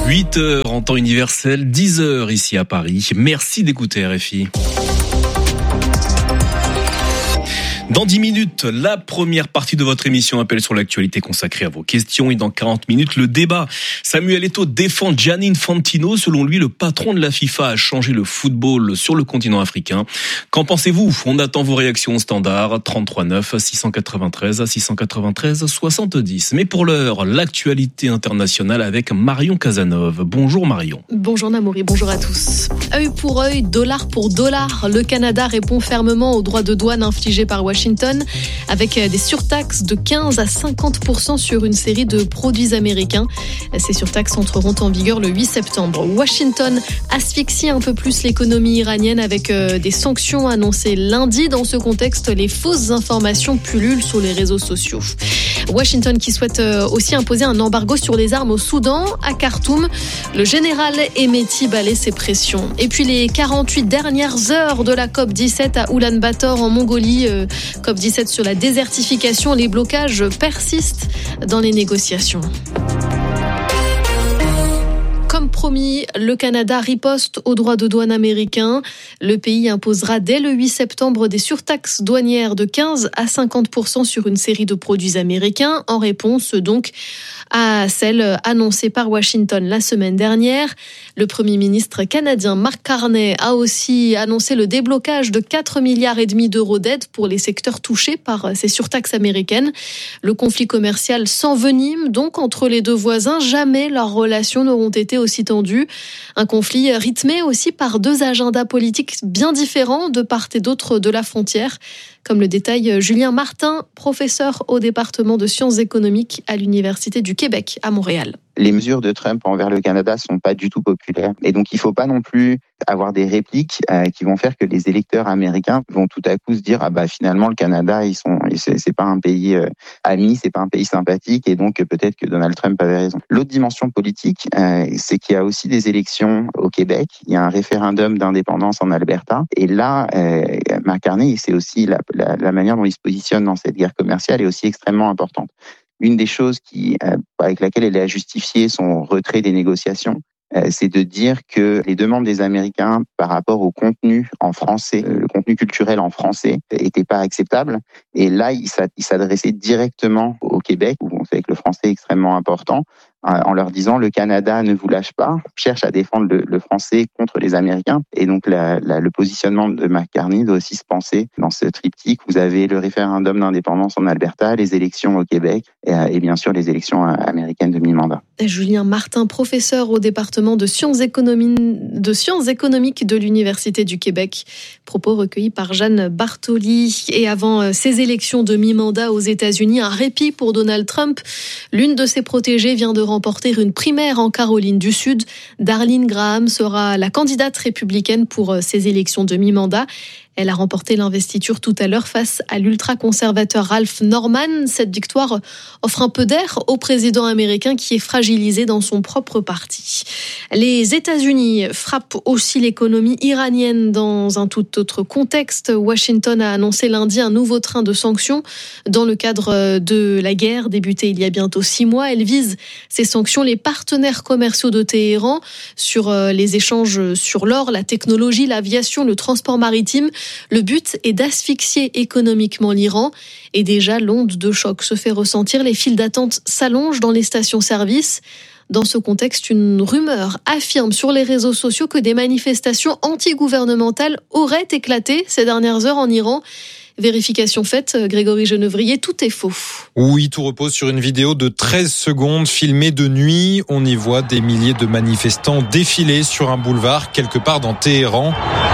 8h en temps universel, 10h ici à Paris. Merci d'écouter RFI. Dans 10 minutes, la première partie de votre émission Appel sur l'actualité consacrée à vos questions. Et dans 40 minutes, le débat. Samuel Eto'o défend Gianni Infantino. Selon lui, le patron de la FIFA a changé le football sur le continent africain. Qu'en pensez-vous ? On attend vos réactions au standard 33 9 693 693 70. Mais pour l'heure, l'actualité internationale avec Marion Cazenove. Bonjour Marion. Bonjour Namouri, bonjour à tous. Œil pour œil, dollar pour dollar, le Canada répond fermement aux droits de douane infligés par Washington avec des surtaxes de 15 à 50% sur une série de produits américains. Ces surtaxes entreront en vigueur le 8 septembre. Washington asphyxie un peu plus l'économie iranienne avec des sanctions annoncées lundi. Dans ce contexte, les fausses informations pullulent sur les réseaux sociaux. Washington qui souhaite aussi imposer un embargo sur les armes au Soudan. À Khartoum, le général Hemeti balaie ses pressions. Et puis les 48 dernières heures de la COP17 à Oulan-Bator en Mongolie. COP17 sur la désertification, les blocages persistent dans les négociations. Comme promis, le Canada riposte aux droits de douane américains. Le pays imposera dès le 8 septembre des surtaxes douanières de 15 à 50% sur une série de produits américains, en réponse donc à celle annoncée par Washington la semaine dernière. Le Premier ministre canadien Mark Carney a aussi annoncé le déblocage de 4,5 milliards d'euros d'aide pour les secteurs touchés par ces surtaxes américaines. Le conflit commercial s'envenime donc entre les deux voisins. Jamais leurs relations n'auront été aussi tendues. Un conflit rythmé aussi par deux agendas politiques bien différents de part et d'autre de la frontière, comme le détaille Julien Martin, professeur au département de sciences économiques à l'Université du Québec à Montréal. Les mesures de Trump envers le Canada sont pas du tout populaires. Et donc, il faut pas non plus avoir des répliques qui vont faire que les électeurs américains vont tout à coup se dire finalement le Canada c'est pas un pays ami, c'est pas un pays sympathique et donc peut-être que Donald Trump avait raison. L'autre dimension politique, c'est qu'il y a aussi des élections au Québec, il y a un référendum d'indépendance en Alberta et là Mark Carney, c'est aussi la manière dont il se positionne dans cette guerre commerciale est aussi extrêmement importante. Une des choses avec laquelle elle a justifié son retrait des négociations, c'est de dire que les demandes des Américains par rapport au contenu en français, le contenu culturel en français, n'étaient pas acceptables. Et là, il s'adressait directement au Québec, où on sait que le français est extrêmement important, en leur disant le Canada ne vous lâche pas, cherche à défendre le français contre les Américains. Et donc le positionnement de Mark Carney doit aussi se penser dans ce triptyque. Vous avez le référendum d'indépendance en Alberta, les élections au Québec et bien sûr les élections américaines de mi-mandat. Julien Martin, professeur au département de sciences économiques de l'Université du Québec. Propos recueillis par Jeanne Bartoli. Et avant ces élections de mi-mandat aux États-Unis, un répit pour Donald Trump. L'une de ses protégées vient de remporter une primaire en Caroline du Sud. Darlene Graham sera la candidate républicaine pour ces élections de mi-mandat. Elle a remporté l'investiture tout à l'heure face à l'ultra-conservateur Ralph Norman. Cette victoire offre un peu d'air au président américain qui est fragilisé dans son propre parti. Les États-Unis frappent aussi l'économie iranienne dans un tout autre contexte. Washington a annoncé lundi un nouveau train de sanctions dans le cadre de la guerre débutée il y a bientôt 6 mois. Elle vise ces sanctions les partenaires commerciaux de Téhéran sur les échanges sur l'or, la technologie, l'aviation, le transport maritime. Le but est d'asphyxier économiquement l'Iran. Et déjà, l'onde de choc se fait ressentir. Les files d'attente s'allongent dans les stations-service. Dans ce contexte, une rumeur affirme sur les réseaux sociaux que des manifestations anti-gouvernementales auraient éclaté ces dernières heures en Iran. Vérification faite, Grégory Genevrier, tout est faux. Oui, tout repose sur une vidéo de 13 secondes filmée de nuit. On y voit des milliers de manifestants défiler sur un boulevard quelque part dans Téhéran.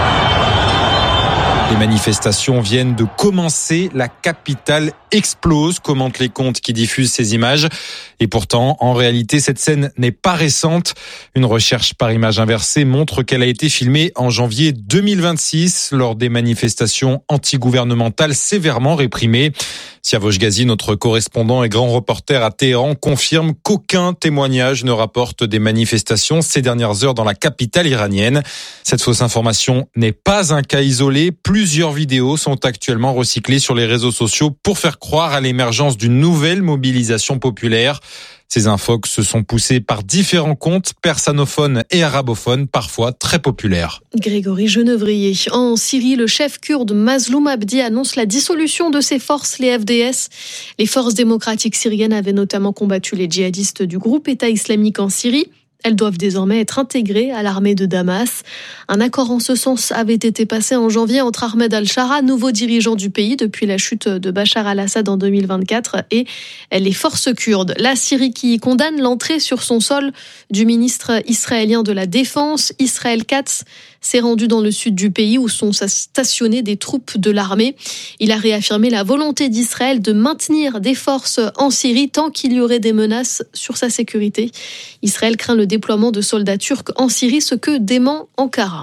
Les manifestations viennent de commencer, la capitale explose, commentent les comptes qui diffusent ces images. Et pourtant, en réalité, cette scène n'est pas récente. Une recherche par image inversée montre qu'elle a été filmée en janvier 2026 lors des manifestations antigouvernementales sévèrement réprimées. Siavosh Ghazi, notre correspondant et grand reporter à Téhéran, confirme qu'aucun témoignage ne rapporte des manifestations ces dernières heures dans la capitale iranienne. Cette fausse information n'est pas un cas isolé. Plusieurs vidéos sont actuellement recyclées sur les réseaux sociaux pour faire croire à l'émergence d'une nouvelle mobilisation populaire. Ces infox se sont poussés par différents comptes persanophones et arabophones, parfois très populaires. Grégory Genevrier. En Syrie, le chef kurde Mazloum Abdi annonce la dissolution de ses forces, les FDS. Les forces démocratiques syriennes avaient notamment combattu les djihadistes du groupe État islamique en Syrie. Elles doivent désormais être intégrées à l'armée de Damas. Un accord en ce sens avait été passé en janvier entre Ahmed al-Shara, nouveau dirigeant du pays depuis la chute de Bachar al-Assad en 2024, et les forces kurdes. La Syrie qui condamne l'entrée sur son sol du ministre israélien de la Défense, Israël Katz, s'est rendu dans le sud du pays où sont stationnées des troupes de l'armée. Il a réaffirmé la volonté d'Israël de maintenir des forces en Syrie tant qu'il y aurait des menaces sur sa sécurité. Israël craint le déploiement de soldats turcs en Syrie, ce que dément Ankara.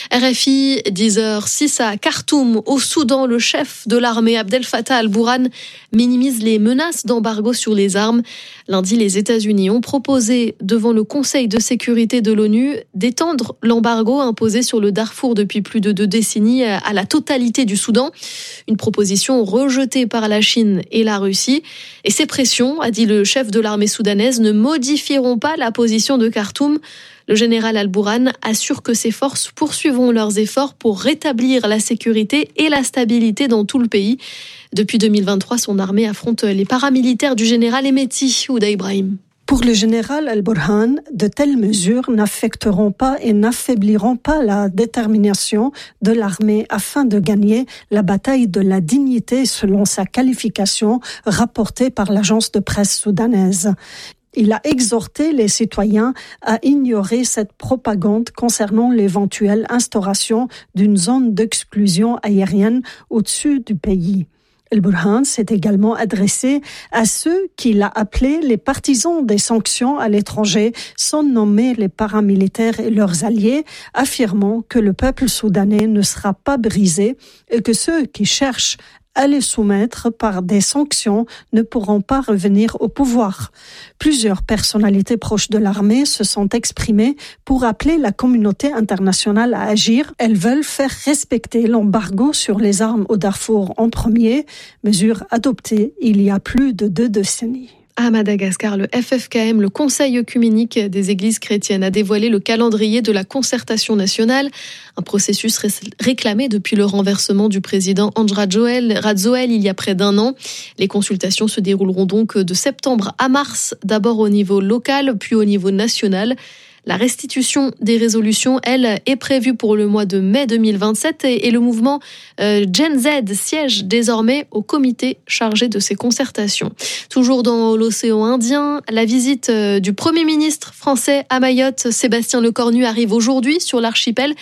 RFI, 10h06 à Khartoum, au Soudan, le chef de l'armée Abdel Fattah al-Burhan minimise les menaces d'embargo sur les armes. Lundi, les États-Unis ont proposé devant le Conseil de sécurité de l'ONU d'étendre l'embargo imposé sur le Darfour depuis plus de 2 décennies à la totalité du Soudan. Une proposition rejetée par la Chine et la Russie. Et ces pressions, a dit le chef de l'armée soudanaise, ne modifieront pas la position de Khartoum. Le général al-Burhan assure que ses forces poursuivront leurs efforts pour rétablir la sécurité et la stabilité dans tout le pays. Depuis 2023, son armée affronte les paramilitaires du général Hemeti Ouda Ibrahim. Pour le général al-Burhan, de telles mesures n'affecteront pas et n'affaibliront pas la détermination de l'armée afin de gagner la bataille de la dignité selon sa qualification rapportée par l'agence de presse soudanaise. Il a exhorté les citoyens à ignorer cette propagande concernant l'éventuelle instauration d'une zone d'exclusion aérienne au-dessus du pays. El-Burhan s'est également adressé à ceux qu'il a appelés les partisans des sanctions à l'étranger, sans nommer les paramilitaires et leurs alliés, affirmant que le peuple soudanais ne sera pas brisé et que ceux qui cherchent à les soumettre par des sanctions ne pourront pas revenir au pouvoir. Plusieurs personnalités proches de l'armée se sont exprimées pour appeler la communauté internationale à agir. Elles veulent faire respecter l'embargo sur les armes au Darfour en premier, mesure adoptée il y a plus de 2 décennies. À Madagascar, le FFKM, le Conseil œcuménique des églises chrétiennes, a dévoilé le calendrier de la concertation nationale, un processus réclamé depuis le renversement du président Andry Rajoelina il y a près d'1 an. Les consultations se dérouleront donc de septembre à mars, d'abord au niveau local, puis au niveau national. La restitution des résolutions, elle, est prévue pour le mois de mai 2027 et le mouvement Gen Z siège désormais au comité chargé de ces concertations. Toujours dans l'océan Indien, la visite du Premier ministre français à Mayotte, Sébastien Lecornu, arrive aujourd'hui sur l'archipel.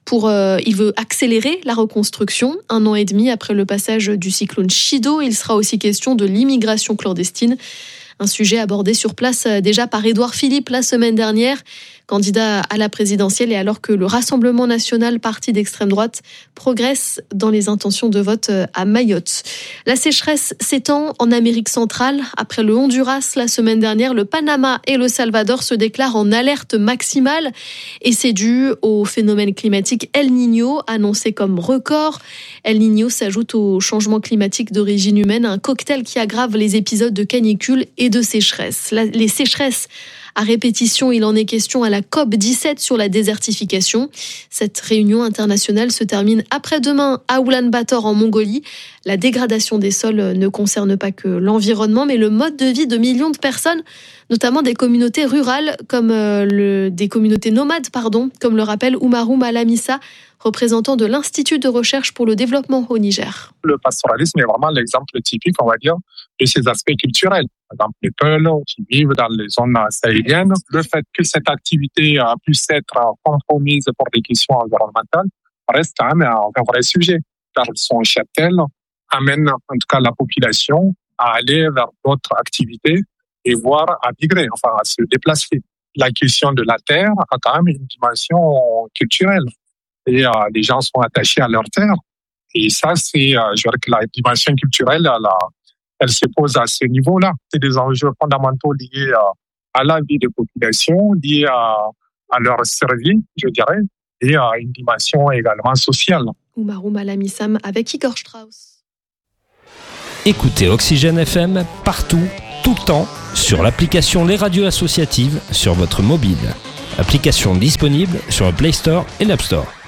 Il veut accélérer la reconstruction. 1 an et demi après le passage du cyclone Chido, il sera aussi question de l'immigration clandestine. Un sujet abordé sur place déjà par Édouard Philippe la semaine dernière, candidat à la présidentielle, et alors que le Rassemblement national, parti d'extrême droite, progresse dans les intentions de vote à Mayotte. La sécheresse s'étend en Amérique centrale. Après le Honduras la semaine dernière, le Panama et le Salvador se déclarent en alerte maximale, et c'est dû au phénomène climatique El Niño, annoncé comme record. El Niño s'ajoute au changement climatique d'origine humaine, un cocktail qui aggrave les épisodes de canicule et de sécheresse. Les sécheresses à répétition, il en est question à la COP17 sur la désertification. Cette réunion internationale se termine après-demain à Oulan-Bator en Mongolie. La dégradation des sols ne concerne pas que l'environnement, mais le mode de vie de millions de personnes, notamment des communautés rurales, des communautés nomades, comme le rappelle Oumarou Malamissa, représentant de l'Institut de recherche pour le développement au Niger. Le pastoralisme est vraiment l'exemple typique, on va dire, de ces aspects culturels. Par exemple, les Peuls qui vivent dans les zones sahéliennes. Le fait que cette activité puisse être compromise pour des questions environnementales reste quand même un vrai sujet. Car son cheptel amène en tout cas la population à aller vers d'autres activités et voire à migrer, à se déplacer. La question de la terre a quand même une dimension culturelle. Et les gens sont attachés à leur terre. Et ça, je dirais que la dimension culturelle, elle se pose à ce niveau-là. C'est des enjeux fondamentaux liés à la vie des populations, liés à leur survie, je dirais, et à une dimension également sociale. Oumarou Malamissam avec Igor Strauss. Écoutez Oxygène FM partout, tout le temps sur l'application Les Radios Associatives sur votre mobile. Application disponible sur le Play Store et l'App Store.